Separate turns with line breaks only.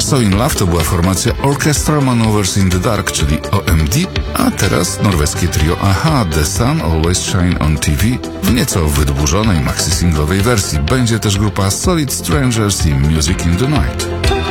So In Love to była formacja Orchestra Maneuvers in the Dark, czyli OMD, a teraz norweskie trio Aha, The Sun Always Shine on TV w nieco wydłużonej maxi-singlowej wersji. Będzie też grupa Solid Strangers i Music in the Night.